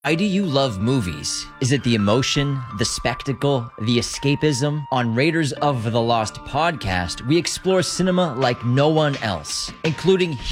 Why do you love movies? Is it the emotion, the spectacle, the escapism? On Raiders of the Lost podcast, we explore cinema like no one else, including